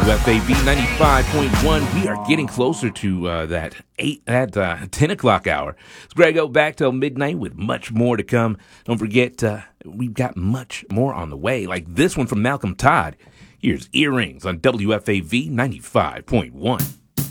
WFAV 95.1. We are getting closer to that 10 o'clock hour. It's Grego back till midnight with much more to come. Don't forget, we've got much more on the way, like this one from Malcolm Todd. Here's Earrings on WFAV 95.1.